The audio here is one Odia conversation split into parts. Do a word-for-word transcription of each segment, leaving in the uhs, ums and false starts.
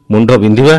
ମୁଣ୍ଡ ବିନ୍ଧିବା,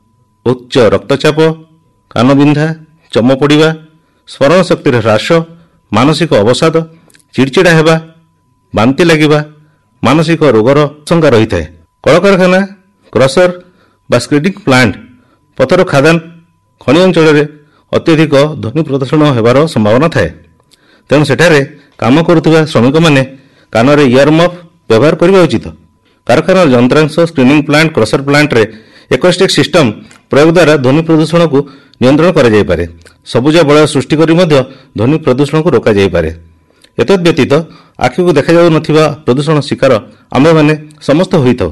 ଉଚ୍ଚ ରକ୍ତଚାପ, କାନ ବିନ୍ଧା, ଚମ ପଡ଼ିବା, ସ୍ମରଣ ଶକ୍ତିର ହ୍ରାସ, ମାନସିକ ଅବସାଦ, ଚିଡ଼ଚିଡ଼ା ହେବା, ବାନ୍ତି ଲାଗିବା, ମାନସିକ ରୋଗର ଆଶଙ୍କା ରହିଥାଏ। କଳକାରଖାନା, କ୍ରସର ବା ସ୍କ୍ରିଡିଂ ପ୍ଲାଣ୍ଟ, ପଥର ଖାଦାନ, ଖଣି ଅଞ୍ଚଳରେ ଅତ୍ୟଧିକ ଧ୍ୱନି ପ୍ରଦୂଷଣ ହେବାର ସମ୍ଭାବନା ଥାଏ। ତେଣୁ ସେଠାରେ କାମ କରୁଥିବା ଶ୍ରମିକମାନେ କାନରେ ଇୟରମଫ୍ ବ୍ୟବହାର କରିବା ଉଚିତ। କାରଖାନାର ଯନ୍ତ୍ରାଂଶ, ସ୍କ୍ରିନିଂ ପ୍ଲାଣ୍ଟ, କ୍ରସର ପ୍ଲାଣ୍ଟରେ ଏକୋଷ୍ଟିକ୍ ସିଷ୍ଟମ ପ୍ରୟୋଗ ଦ୍ୱାରା ଧ୍ୱନି ପ୍ରଦୂଷଣକୁ ନିୟନ୍ତ୍ରଣ କରାଯାଇପାରେ। ସବୁଜ ବଳୟ ସୃଷ୍ଟି କରି ମଧ୍ୟ ଧ୍ୱନି ପ୍ରଦୂଷଣକୁ ରୋକାଯାଇପାରେ। ଏତଦ୍ ବ୍ୟତୀତ ଆଖିକୁ ଦେଖାଯାଉନଥିବା ପ୍ରଦୂଷଣ ଶିକାର ଆମ୍ଭେମାନେ ସମସ୍ତ ହୋଇଥାଉ।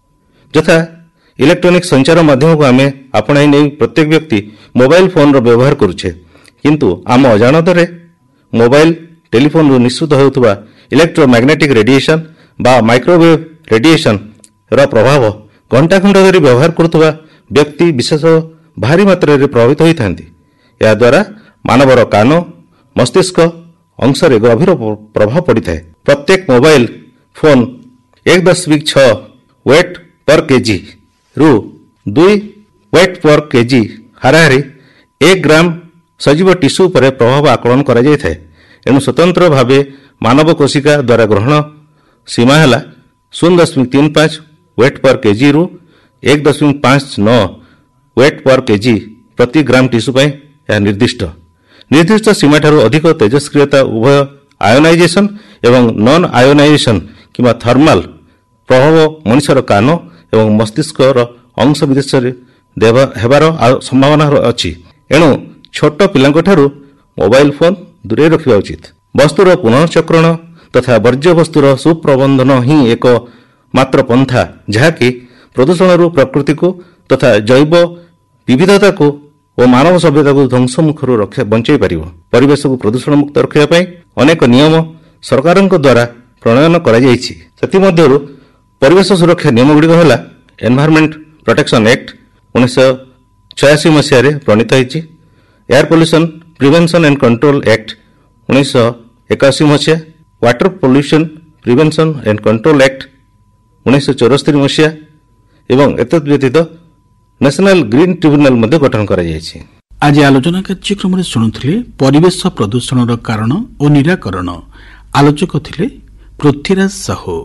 ଯଥା ଇଲେକ୍ଟ୍ରୋନିକ୍ ସଞ୍ଚାର ମାଧ୍ୟମକୁ ଆମେ ଆପଣାଇ ନେଇ ପ୍ରତ୍ୟେକ ବ୍ୟକ୍ତି ମୋବାଇଲ ଫୋନର ବ୍ୟବହାର କରୁଛେ, କିନ୍ତୁ ଆମ ଅଜାଣତରେ ମୋବାଇଲ ଟେଲିଫୋନରୁ ନିଃସୃତ ହେଉଥିବା ଇଲେକ୍ଟ୍ରୋମ୍ୟାଗ୍ନେଟିକ୍ ରେଡିଏସନ୍ ବା ମାଇକ୍ରୋୱେଭ୍ ରେଡିଏସନ୍ର ପ୍ରଭାବ ଘଣ୍ଟା ଘଣ୍ଟା ଧରି ବ୍ୟବହାର କରୁଥିବା ବ୍ୟକ୍ତି ବିଶେଷ ଭାରି ମାତ୍ରାରେ ପ୍ରଭାବିତ ହୋଇଥାନ୍ତି। ଏହାଦ୍ୱାରା ମାନବର କାନ, ମସ୍ତିଷ୍କ ଅଂଶରେ ଗଭୀର ପ୍ରଭାବ ପଡ଼ିଥାଏ। ପ୍ରତ୍ୟେକ ମୋବାଇଲ ଫୋନ ଏକ ଦଶମିକ ଛଅ ୱେଟ୍ ପର କେଜି ରୁ ଦୁଇ ୱେଟ୍ ପର କେଜି ହାରାହାରି ଏକ ଗ୍ରାମ ସଜୀବ ଟିସ୍ୟୁ ଉପରେ ପ୍ରଭାବ ଆକଳନ କରାଯାଇଥାଏ। ଏଣୁ ସ୍ୱତନ୍ତ୍ର ଭାବେ ମାନବ କୋଷିକା ଦ୍ୱାରା ଗ୍ରହଣ ସୀମା ହେଲା ଶୂନ ଦଶମିକ ତିନି ପାଞ୍ଚ ୱେଟ୍ ପର କେଜି ରୁ ଏକ ଦଶମିକ ପାଞ୍ଚ ନଅ ୱେଟ୍ ପର କେଜି ପ୍ରତି ଗ୍ରାମ ଟିସ୍ୟୁ ପାଇଁ ଏହା ନିର୍ଦ୍ଦିଷ୍ଟ। ନିର୍ଦ୍ଦିଷ୍ଟ ସୀମାଠାରୁ ଅଧିକ ତେଜସ୍କ୍ରିୟତା ଉଭୟ ଆୟୋନାଇଜେସନ୍ ଏବଂ ନନ୍ ଆୟୋନାଇଜେସନ୍ କିମ୍ବା ଥର୍ମାଲ ପ୍ରଭାବ ମଣିଷର କାନ ଏବଂ ମସ୍ତିଷ୍କର ଅଂଶ ବିଦେଶରେ ହେବାର ସମ୍ଭାବନା ଅଛି। ଏଣୁ ଛୋଟ ପିଲାଙ୍କଠାରୁ ମୋବାଇଲ ଫୋନ ଦୂରେଇ ରଖିବା ଉଚିତ। ବସ୍ତୁର ପୁନଃଚକ୍ରଣ ତଥା ବର୍ଜ୍ୟବସ୍ତୁର ସୁପ୍ରବନ୍ଧନ ହିଁ ଏକ ମାତ୍ର ପନ୍ଥା ଯାହାକି ପ୍ରଦୂଷଣରୁ ପ୍ରକୃତିକୁ ତଥା ଜୈବ ବିବିଧତାକୁ ଓ ମାନବ ସଭ୍ୟତାକୁ ଧ୍ୱଂସମୁଖରୁ ରକ୍ଷା ବଞ୍ଚାଇ ପାରିବ। ପରିବେଶକୁ ପ୍ରଦୂଷଣ ମୁକ୍ତ ରଖିବା ପାଇଁ ଅନେକ ନିୟମ ସରକାରଙ୍କ ଦ୍ୱାରା ପ୍ରଣୟନ କରାଯାଇଛି। ସେଥିମଧ୍ୟରୁ ପରିବେଶ ସୁରକ୍ଷା ନିୟମଗୁଡ଼ିକ ହେଲା ଏନଭାରମେଣ୍ଟ ପ୍ରୋଟେକ୍ସନ ଆକ୍ଟ ଉଣେଇଶହ ଛୟାଅଶୀ ମସିହାରେ ପ୍ରଣୀତ ହୋଇଛି, air pollution prevention and control act ଉଣେଇଶହ ଏକାଅଶୀ ମସିହା, water pollution prevention and control act ଉଣେଇଶହ ଚଉରାସ୍ତରୀ ମସିହା ଏବଂ ଏତଦ୍ ବ୍ୟତୀତ ନ୍ୟାସନାଲ ଗ୍ରୀନ ଟ୍ରିବ୍ୟୁନାଲ ମଧ୍ୟ ଗଠନ କରାଯାଇଛି। ଆଜି ଆଲୋଚନା କାର୍ଯ୍ୟକ୍ରମରେ ଶୁଣୁଥିଲେ ପରିବେଶ ପ୍ରଦୂଷଣର କାରଣ ଓ ନିରାକରଣ। ଆଲୋଚକ ଥିଲେ ପୃଥ୍ୱୀରାଜ ସାହୁ।